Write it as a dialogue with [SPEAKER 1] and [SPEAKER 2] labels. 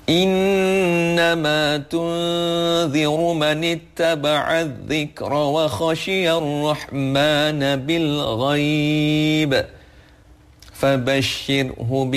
[SPEAKER 1] إنما تنذر من اتبع الذكر وخشي الرحمن بالغيب فبشره